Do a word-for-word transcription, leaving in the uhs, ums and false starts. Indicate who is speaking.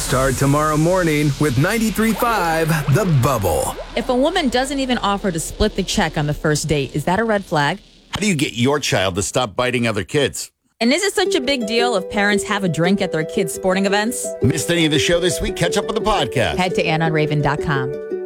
Speaker 1: Start tomorrow morning with ninety-three point five The Bubble.
Speaker 2: If a woman doesn't even offer to split the check on the first date, is that a red flag?
Speaker 3: How do you get your child to stop biting other kids?
Speaker 2: And is it such a big deal if parents have a drink at their kids' sporting events?
Speaker 3: Missed any of the show this week? Catch up with the podcast.
Speaker 2: Head to ann on raven dot com.